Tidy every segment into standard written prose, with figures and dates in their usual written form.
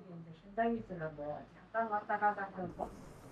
이제 현장에 있으려고 잠깐 왔다 가다 하고.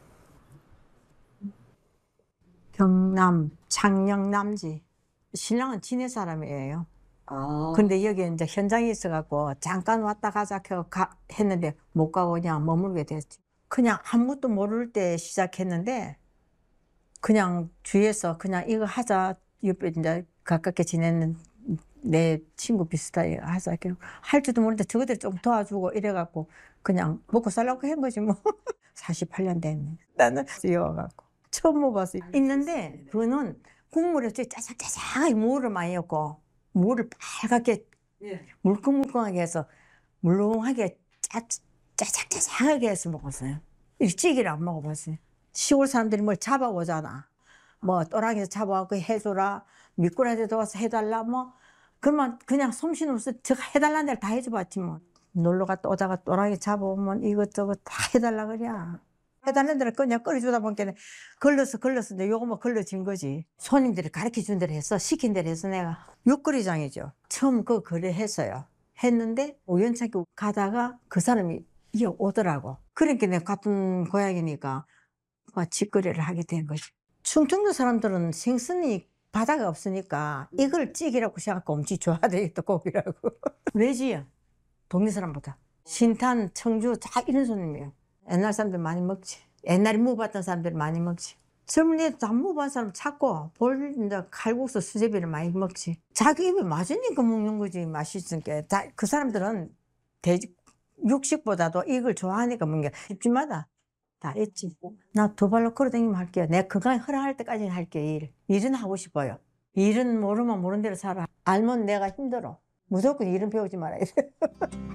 경남 창녕남지. 신랑은 진해 사람이에요. 근데 여기 이제 현장에 있어갖고 잠깐 왔다 가자 했는데 못 가고 그냥 머물게 됐지. 그냥 아무것도 모를 때 시작했는데 그냥 주위에서 그냥 이거 하자. 옆에 이제 가깝게 지내는 내 친구 비슷하게 하자. 할 줄도 모르는데 저것들 좀 도와주고 이래갖고 그냥 먹고 살라고 한 거지 뭐. 48년 됐네. 나는 이어갖고 처음 먹어봤어. 있는데 그거는 국물에 짜작짜작하게 무를 많이 넣고 무를 빨갛게 물컹물컹하게 해서 물렁하게 짜작짜작하게 해서 먹었어요. 찌개를 안 먹어봤어요. 시골 사람들이 뭘 잡아오잖아. 뭐 또랑이에서 잡아와서 해줘라, 미꾸라지도 와서 해달라, 뭐 그러면 그냥 솜씨로서 제가 해달라는 데를 다 해줘봤지 뭐. 놀러 갔다 오다가 또랑이 잡아오면 이것저것 다 해달라 그래. 해달라는 데를 그냥 끓여주다 보니까 걸러서 이제 요거 뭐 걸러진 거지. 손님들이 가르쳐준 대로 했어. 시킨 대로 해서 내가 육거리장이죠. 처음 그 거래했어요. 했는데 우연찮게 가다가 그 사람이 오더라고. 그러니까 내가 같은 고향이니까 직거래를 하게 된 거지. 충청도 사람들은 생선이 바다가 없으니까 이걸 찌개라고 생각하고 엄청 좋아하대, 또 고기라고. 왜지? 동네 사람보다. 신탄, 청주 다 이런 손님이에요. 옛날 사람들 많이 먹지. 옛날에 먹어봤던 사람들 많이 먹지. 젊은 애도 안 먹어본 사람 찾고 이제 칼국수 수제비를 많이 먹지. 자기 입에 맞으니까 먹는 거지. 맛있으니까. 그 사람들은 육식보다도 이걸 좋아하니까 먹는 게 집집마다 다 있지. 나 두 발로 걸어다니면 할게요. 내가 건강이 허락할 때까지는 할게. 일은 하고 싶어요. 일은 모르면 모르는 대로 살아. 알면 내가 힘들어. 무조건 일은 배우지 말아야 돼.